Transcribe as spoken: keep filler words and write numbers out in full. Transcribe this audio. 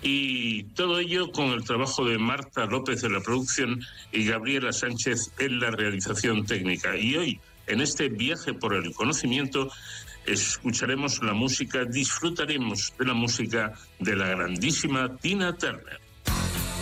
Y todo ello con el trabajo de Marta López en la producción y Gabriela Sánchez en la realización técnica. Y hoy, en este viaje por el conocimiento, escucharemos la música, disfrutaremos de la música de la grandísima Tina Turner.